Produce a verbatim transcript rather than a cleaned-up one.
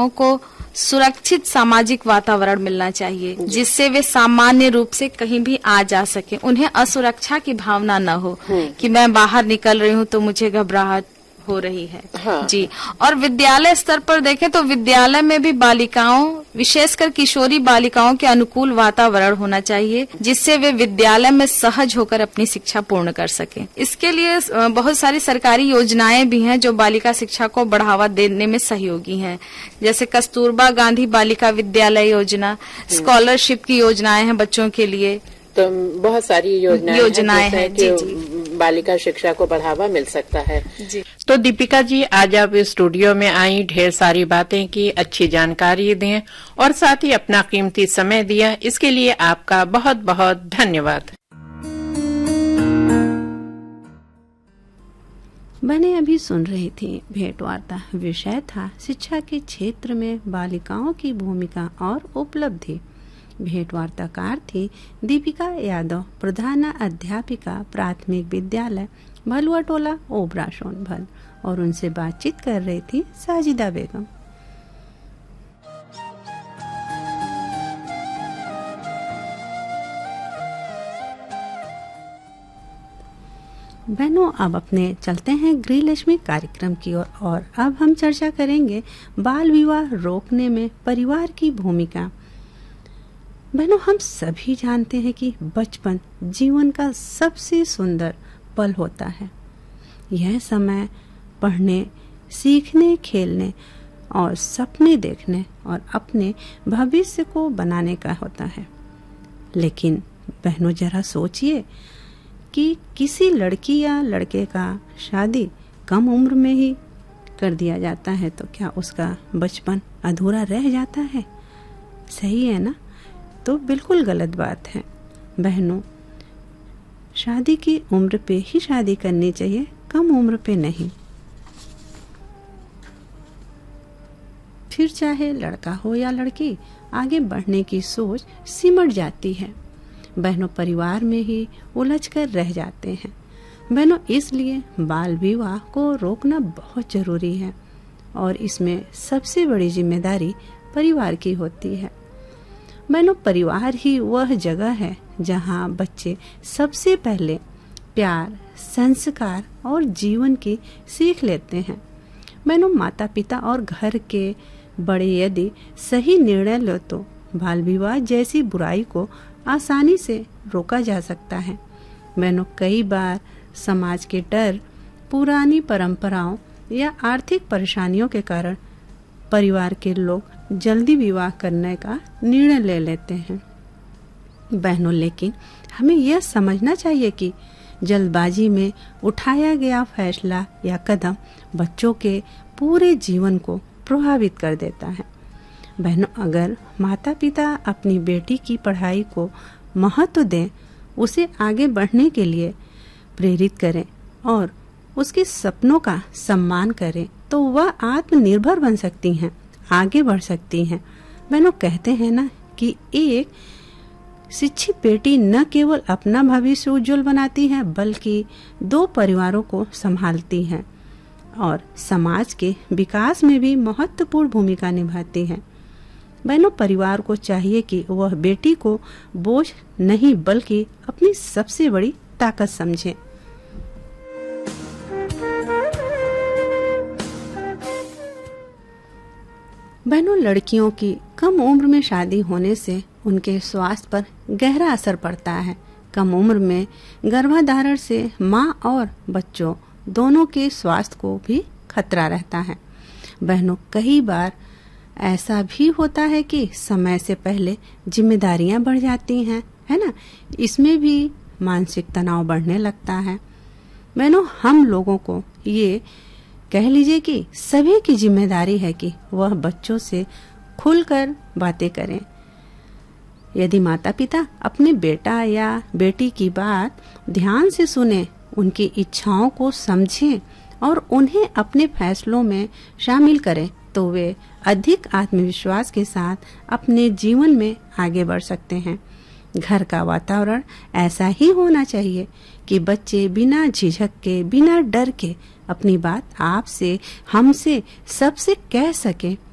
बालिकाओं को सुरक्षित सामाजिक वातावरण मिलना चाहिए, जिससे वे सामान्य रूप से कहीं भी आ जा सके। उन्हें असुरक्षा की भावना न हो कि मैं बाहर निकल रही हूँ तो मुझे घबराहट हो रही है। हाँ। जी। और विद्यालय स्तर पर देखें तो विद्यालय में भी बालिकाओं, विशेषकर किशोरी बालिकाओं के अनुकूल वातावरण होना चाहिए, जिससे वे विद्यालय में सहज होकर अपनी शिक्षा पूर्ण कर सकें। इसके लिए बहुत सारी सरकारी योजनाएं भी हैं जो बालिका शिक्षा को बढ़ावा देने में सहयोगी हैं, जैसे कस्तूरबा गांधी बालिका विद्यालय योजना, स्कॉलरशिप की योजनाएं हैं बच्चों के लिए। तो बहुत सारी योजनाएं योजनाएं हैं, हैं जी, जी। बालिका शिक्षा को बढ़ावा मिल सकता है। जी। तो दीपिका जी, आज आप स्टूडियो में आई, ढेर सारी बातें की, अच्छी जानकारी दें और साथ ही अपना कीमती समय दिया, इसके लिए आपका बहुत बहुत धन्यवाद। मैंने अभी सुन रही थी भेंट वार्ता। विषय था शिक्षा के क्षेत्र में बालिकाओं की भूमिका और उपलब्धि। भेंट वार्ताकार थी दीपिका यादव, प्रधान अध्यापिका प्राथमिक विद्यालय भलुआ टोला ओबरा सोनभद्र, और उनसे बातचीत कर रही थी साजिदा बेगम। बहनों, अब अपने चलते हैं गृहलक्ष्मी कार्यक्रम की ओर और, और अब हम चर्चा करेंगे बाल विवाह रोकने में परिवार की भूमिका। बहनों, हम सभी जानते हैं कि बचपन जीवन का सबसे सुंदर पल होता है। यह समय पढ़ने, सीखने, खेलने और सपने देखने और अपने भविष्य को बनाने का होता है। लेकिन बहनों, जरा सोचिए कि किसी लड़की या लड़के का शादी कम उम्र में ही कर दिया जाता है तो क्या उसका बचपन अधूरा रह जाता है? सही है ना? तो बिल्कुल गलत बात है। बहनों, शादी की उम्र पे ही शादी करनी चाहिए, कम उम्र पे नहीं। फिर चाहे लड़का हो या लड़की, आगे बढ़ने की सोच सिमट जाती है। बहनों, परिवार में ही उलझ कर रह जाते हैं। बहनों, इसलिए बाल विवाह को रोकना बहुत जरूरी है और इसमें सबसे बड़ी जिम्मेदारी परिवार की होती है। बहनों, परिवार ही वह जगह है जहाँ बच्चे सबसे पहले प्यार, संस्कार और जीवन की सीख लेते हैं। बहनों, माता पिता और घर के बड़े यदि सही निर्णय ले तो बाल विवाह जैसी बुराई को आसानी से रोका जा सकता है। बहनों, कई बार समाज के डर, पुरानी परंपराओं या आर्थिक परेशानियों के कारण परिवार के लोग जल्दी विवाह करने का निर्णय ले लेते हैं। बहनों, लेकिन हमें यह समझना चाहिए कि जल्दबाजी में उठाया गया फैसला या कदम बच्चों के पूरे जीवन को प्रभावित कर देता है। बहनों, अगर माता पिता अपनी बेटी की पढ़ाई को महत्व दें, उसे आगे बढ़ने के लिए प्रेरित करें और उसके सपनों का सम्मान करें, तो वह आत्मनिर्भर बन सकती हैं, आगे बढ़ सकती हैं। बहनों, कहते हैं ना कि एक शिक्षित बेटी न केवल अपना भविष्य उज्जवल बनाती है, बल्कि दो परिवारों को संभालती है और समाज के विकास में भी महत्वपूर्ण भूमिका निभाती है। बहनों, परिवार को चाहिए कि वह बेटी को बोझ नहीं बल्कि अपनी सबसे बड़ी ताकत समझे। बहनों, लड़कियों की कम उम्र में शादी होने से उनके स्वास्थ्य पर गहरा असर पड़ता है। कम उम्र में गर्भाधारण से माँ और बच्चों दोनों के स्वास्थ्य को भी खतरा रहता है। बहनों, कई बार ऐसा भी होता है कि समय से पहले जिम्मेदारियां बढ़ जाती हैं, है ना? इसमें भी मानसिक तनाव बढ़ने लगता है। बहनों, हम लोगों को ये कह लीजिए कि सभी की जिम्मेदारी है कि वह बच्चों से खुलकर बातें करें। यदि माता पिता अपने बेटा या बेटी की बात ध्यान से सुने, उनकी इच्छाओं को समझें और उन्हें अपने फैसलों में शामिल करें, तो वे अधिक आत्मविश्वास के साथ अपने जीवन में आगे बढ़ सकते हैं। घर का वातावरण ऐसा ही होना चाहिए कि बच्चे बिना झिझक के, बिना डर के अपनी बात आपसे, हमसे, सबसे कह सके।